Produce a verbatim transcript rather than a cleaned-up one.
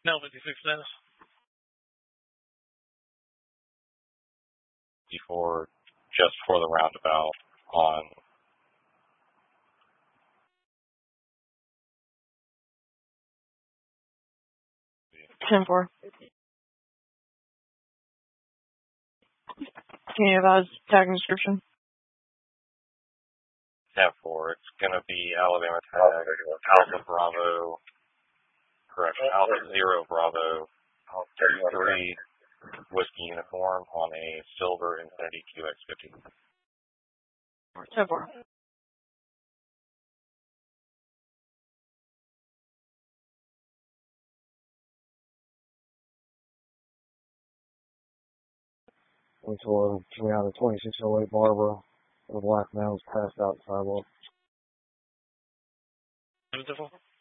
No, fifty-six now. Before, just for the roundabout on ten four. Can you advise tag and description? ten four. It's going to be Alabama tag, Alpha Bravo, correct, Alpha Zero Bravo, three Whiskey uniform on a silver Infiniti Q X fifty. ten four. Which was coming out of twenty-six oh eight Barbara, with black males passed out sidewalk. Beautiful.